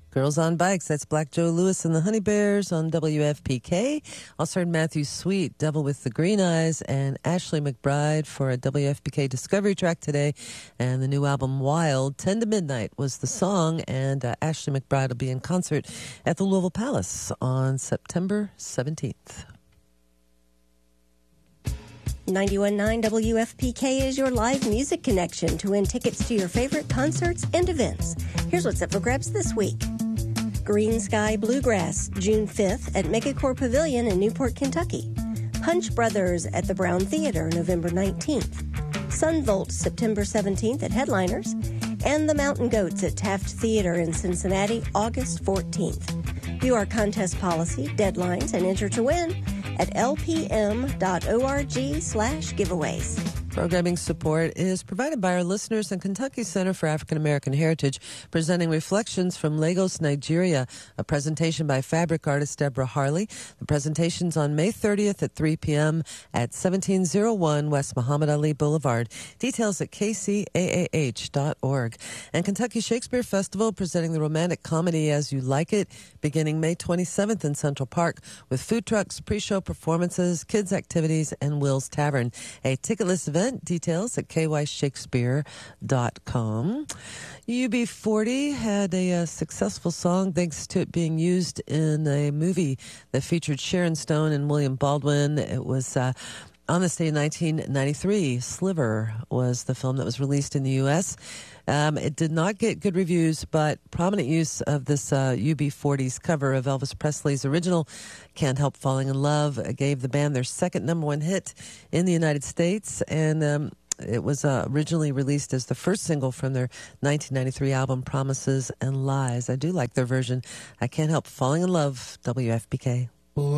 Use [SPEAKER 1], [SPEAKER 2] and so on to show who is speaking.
[SPEAKER 1] Girls on Bikes, that's Black Joe Lewis and the Honey Bears on WFPK. Also heard Matthew Sweet, Devil with the Green Eyes, and Ashley McBryde for a WFPK Discovery track today. And the new album Wild, 10 to Midnight was the song, and Ashley McBryde will be in concert at the Louisville Palace on September 17th.
[SPEAKER 2] 91.9 WFPK is your live music connection to win tickets to your favorite concerts and events. Here's what's up for grabs this week. Green Sky Bluegrass, June 5th at Megacore Pavilion in Newport, Kentucky. Punch Brothers at the Brown Theater, November 19th. Sunvolt, September 17th at Headliners. And the Mountain Goats at Taft Theater in Cincinnati, August 14th. View our contest policy, deadlines, and enter to win at lpm.org/giveaways.
[SPEAKER 1] Programming support is provided by our listeners and Kentucky Center for African American Heritage, presenting Reflections from Lagos, Nigeria, a presentation by fabric artist Deborah Harley. The presentation's on May 30th at 3 p.m. at 1701 West Muhammad Ali Boulevard. Details at kcaah.org. And Kentucky Shakespeare Festival, presenting the romantic comedy As You Like It, beginning May 27th in Central Park, with food trucks, pre-show performances, kids' activities, and Will's Tavern. A ticketless event. Details at kyshakespeare.com. UB40 had a successful song thanks to it being used in a movie that featured Sharon Stone and William Baldwin. It was on this day in 1993. Sliver was the film that was released in the U.S. It did not get good reviews, but prominent use of this UB40's cover of Elvis Presley's original Can't Help Falling in Love gave the band their second number one hit in the United States, and it was originally released as the first single from their 1993 album Promises and Lies. I do like their version. I Can't Help Falling in Love, WFPK.